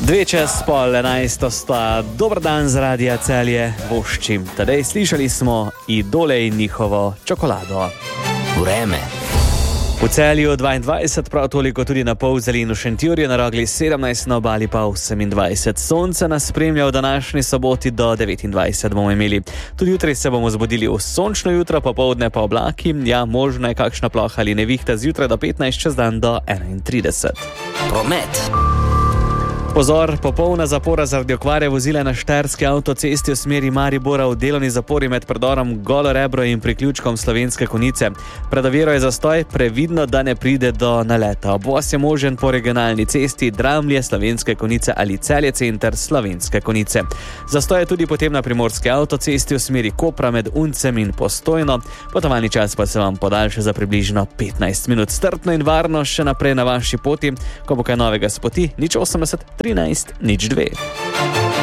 10:02 sta dober dan z Radia Celje, voščim. Tadej slišali smo Idole in njihovo čokolado. Vreme. V Celju 22, prav toliko tudi na Polzeli in v Šentjurju, na Rogli 17, na Obali pa 28. Sonce nas spremlja v današnji soboti do 29 bomo imeli. Tudi jutri se bomo zbudili v sončno jutro, popoldne pa oblaki. Ja, možno je kakšna ploha ali nevihta zjutraj do 15, čez dan do 31. Promet. Pozor, popolna zapora zaradi okvare vozila na štajerski avtocesti v smeri Maribora v delovni zapori med predorom Golo Rebro in priključkom Slovenske Konjice. Pred oviro je zastoj, previdno, da ne pride do naleta. Obvoz je možen po regionalni cesti Dramlje, Slovenske Konjice ali Celje center Slovenske Konjice. Zastoj je tudi potem na primorski avtocesti v smeri Kopra med Uncem in Postojno. Potovalni čas pa se vam podaljša za približno 15 minut. Strpno in varno še naprej na vaši poti, ko bo kaj novega s poti, 080 13 02.